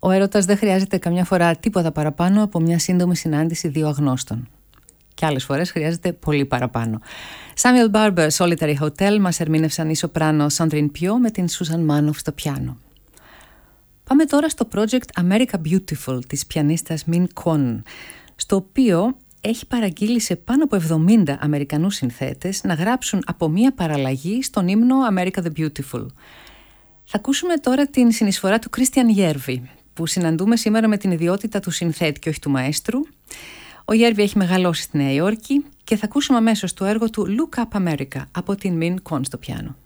Ο έρωτας δεν χρειάζεται καμιά φορά τίποτα παραπάνω από μια σύντομη συνάντηση δύο αγνώστων. Και άλλες φορές χρειάζεται πολύ παραπάνω. Samuel Barber, Solitary Hotel, μας ερμήνευσαν η σοπράνο Sandrine Pio με την Susan Manoff στο πιάνο. Πάμε τώρα στο project America Beautiful της πιανίστας Min Kwon, στο οποίο έχει παραγγείλει σε πάνω από 70 Αμερικανούς συνθέτες να γράψουν από μία παραλλαγή στον ύμνο America the Beautiful. Θα ακούσουμε τώρα την συνεισφορά του Christian Järvi, που συναντούμε σήμερα με την ιδιότητα του συνθέτη και όχι του μαέστρου. Ο Järvi έχει μεγαλώσει στη Νέα Υόρκη και θα ακούσουμε αμέσως το έργο του Look Up America από την Min Kwon στο πιάνο.